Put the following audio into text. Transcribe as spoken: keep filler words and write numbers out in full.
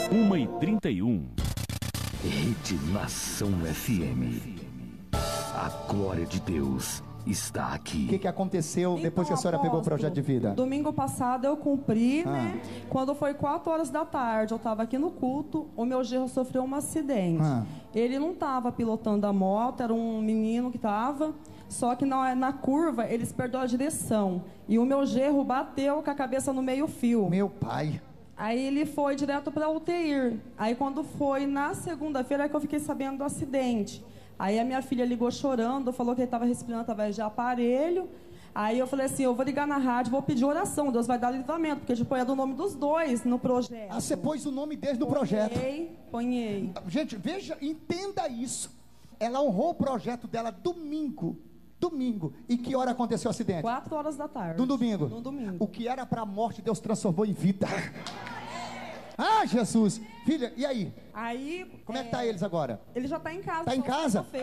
uma e trinta e um. Rede Nação F M. A glória de Deus está aqui. O que, que aconteceu Então, depois que a senhora apóstolo, pegou o projeto de vida? Domingo passado eu cumpri, Ah. né? Quando foi quatro horas da tarde, eu estava aqui no culto, o meu genro sofreu um acidente. Ah. Ele não estava pilotando a moto, era um menino que estava, só que na, na curva eles perderam a direção. E o meu genro bateu com a cabeça no meio-fio. Meu pai. Aí ele foi direto para a U T I. Aí quando foi na segunda-feira é que eu fiquei sabendo do acidente. Aí a minha filha ligou chorando, falou que ele estava respirando através de aparelho. Aí eu falei assim, eu vou ligar na rádio, vou pedir oração, Deus vai dar livramento, porque tipo, é do nome dos dois no projeto. Ah, você pôs o nome deles no Ponhei, projeto. Ponhei. Gente, veja, entenda isso. Ela honrou o projeto dela domingo. Domingo. E que hora aconteceu o acidente? Quatro horas da tarde. No domingo. No domingo. O que era para a morte, Deus transformou em vida. Ah, Jesus. Filha, e aí? Aí... Como é que tá eles agora? Ele já tá em casa. Tá em só casa? sexta-feira.